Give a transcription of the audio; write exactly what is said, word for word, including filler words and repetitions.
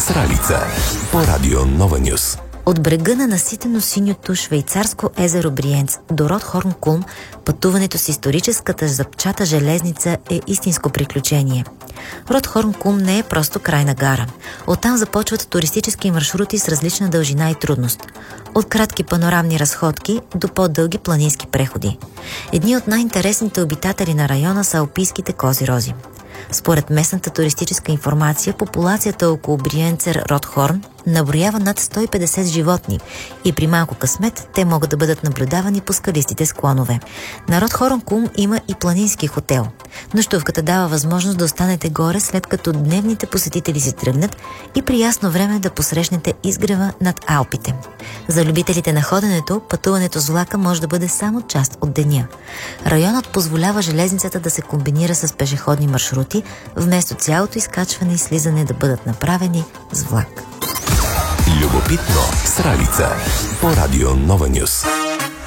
Сралица по радио Нова Нюс. От брега на наситено синьото швейцарско езеро Бриенц до Ротхорн-Кулм пътуването с историческата зъбчата железница е истинско приключение. Ротхорн-Кулм не е просто крайна гара. Оттам започват туристически маршрути с различна дължина и трудност. От кратки панорамни разходки до по-дълги планински преходи. Едни от най-интересните обитатели на района са алпийските кози-рози. Според местната туристическа информация, популацията около Бриенцер Ротхорн наброява над сто и петдесет животни и при малко късмет те могат да бъдат наблюдавани по скалистите склонове. На Ротхорн-Кулм има и планински хотел. Нощувката дава възможност да останете горе, след като дневните посетители си тръгнат и при ясно време да посрещнете изгрева над Алпите. За любителите на ходенето, пътуването с влака може да бъде само част от деня. Районът позволява железницата да се комбинира с пешеходни маршрути, вместо цялото изкачване и слизане да бъдат направени с влак. Любопитно Сралица по радио Нова Нюс.